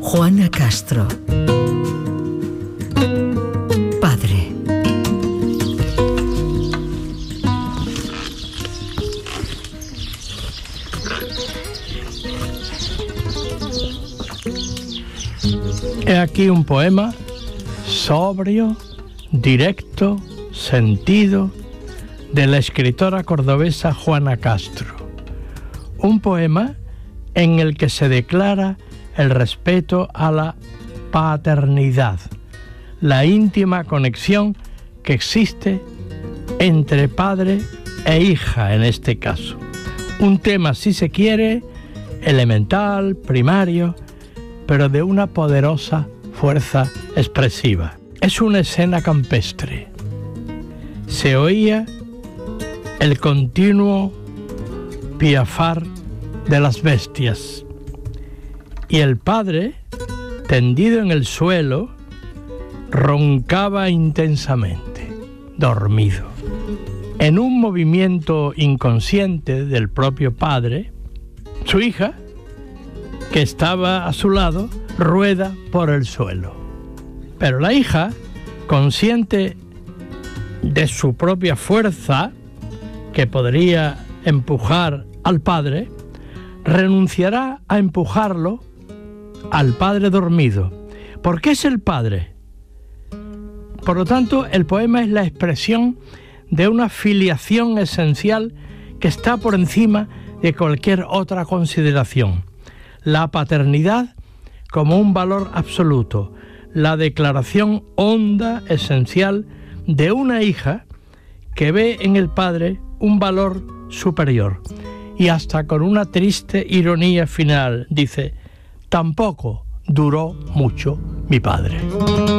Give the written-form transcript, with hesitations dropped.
Juana Castro. Padre. He aquí un poema sobrio, directo, sentido, de la escritora cordobesa Juana Castro. Un poema en el que se declara el respeto a la paternidad, la íntima conexión que existe entre padre e hija en este caso. Un tema, si se quiere, elemental, primario, pero de una poderosa fuerza expresiva. Es una escena campestre. Se oía el continuo piafar de las bestias y el padre, tendido en el suelo, roncaba intensamente, dormido. En un movimiento inconsciente del propio padre, su hija, que estaba a su lado, rueda por el suelo. Pero la hija, consciente de su propia fuerza, que podría empujar al padre, renunciará a empujarlo al padre dormido, porque es el padre. Por lo tanto, el poema es la expresión de una filiación esencial que está por encima de cualquier otra consideración. La paternidad como un valor absoluto, la declaración honda, esencial, de una hija que ve en el padre un valor superior. Y hasta con una triste ironía final dice: tampoco duró mucho mi padre.